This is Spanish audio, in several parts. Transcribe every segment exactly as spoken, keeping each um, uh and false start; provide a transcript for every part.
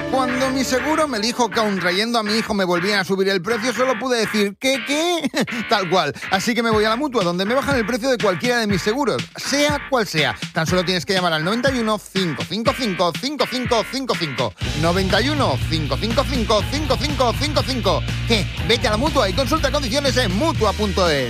Cuando mi seguro me dijo que aun trayendo a mi hijo me volvían a subir el precio, solo pude decir ¿qué, qué? Tal cual. Así que me voy a la Mutua, donde me bajan el precio de cualquiera de mis seguros, sea cual sea. Tan solo tienes que llamar al noventa y uno, cinco cinco cinco, cinco cinco cinco cinco. noventa y uno, cinco cinco cinco, cinco cinco cinco cinco. ¿Qué? Vete a la Mutua y consulta condiciones en mutua punto es.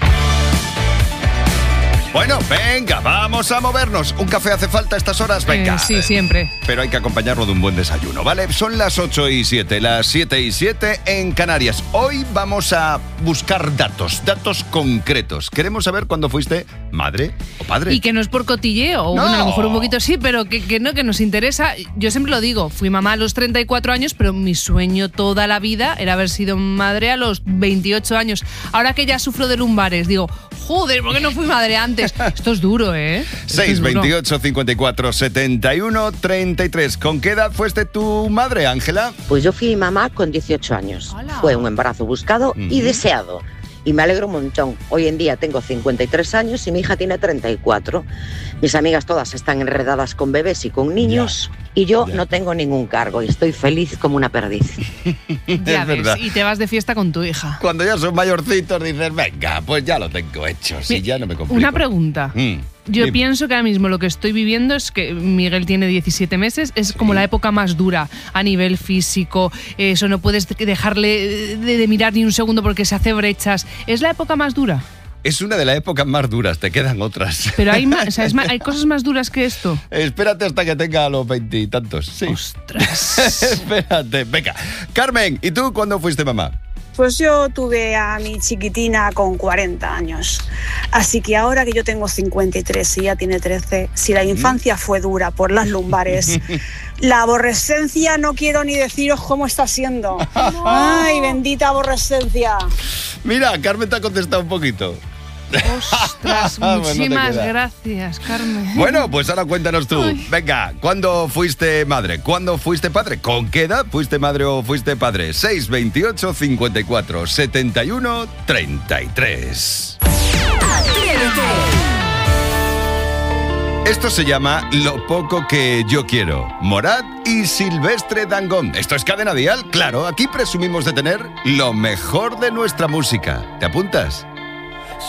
Bueno, venga, vamos a movernos. ¿Un café hace falta a estas horas? Venga. Eh, sí, siempre. Pero hay que acompañarlo de un buen desayuno, ¿vale? Son las ocho y siete, las siete y siete en Canarias. Hoy vamos a buscar datos, datos concretos. Queremos saber cuándo fuiste madre o padre. Y que no es por cotilleo, o No. bueno, a lo mejor un poquito sí, pero que, que no, que nos interesa. Yo siempre lo digo, fui mamá a los treinta y cuatro años, pero mi sueño toda la vida era haber sido madre a los veintiocho años. Ahora que ya sufro de lumbares, digo, joder, ¿por qué no fui madre antes? Esto es duro, ¿eh? Esto seis es duro. veintiocho cincuenta y cuatro setenta y uno treinta y tres. ¿Con qué edad fuiste tu madre, Ángela? Pues yo fui mamá con dieciocho años. Hola. Fue un embarazo buscado y Ujú. deseado. Y me alegro un montón. Hoy en día tengo cincuenta y tres años y mi hija tiene treinta y cuatro. Mis amigas todas están enredadas con bebés y con niños. Y yo ya. no tengo ningún cargo y estoy feliz como una perdiz. Ya Es ves, verdad. y te vas de fiesta con tu hija. Cuando ya son mayorcitos dices, venga, pues ya lo tengo hecho, si Mi- ya no me complico. Una pregunta. Mm, Yo dime. pienso que ahora mismo lo que estoy viviendo es que Miguel tiene diecisiete meses, es como la época más dura a nivel físico, eso no puedes dejarle de, de mirar ni un segundo porque se hace brechas. ¿Es la época más dura? Es una de las épocas más duras, te quedan otras. Pero hay, más, o sea, es más- hay cosas más duras que esto. Espérate hasta que tenga los veintitantos. Sí. Ostras. Espérate, venga. Carmen, ¿y tú cuándo fuiste mamá? Pues yo tuve a mi chiquitina con cuarenta años, así que ahora que yo tengo cincuenta y tres y ella tiene trece, si la infancia fue dura por las lumbares, la aborrescencia no quiero ni deciros cómo está siendo. ¡Ay, bendita aborrescencia! Mira, Carmen te ha contestado un poquito. Ostras, Bueno, no te muchísimas queda. gracias, Carmen. Bueno, pues ahora cuéntanos tú. Ay. Venga, ¿cuándo fuiste madre? ¿Cuándo fuiste padre? ¿Con qué edad fuiste madre o fuiste padre? seis veintiocho cincuenta y cuatro setenta y uno treinta y tres. Esto se llama Lo poco que yo quiero. Morat y Silvestre Dangond. ¿Esto es Cadena Dial? Claro, aquí presumimos de tener lo mejor de nuestra música. ¿Te apuntas?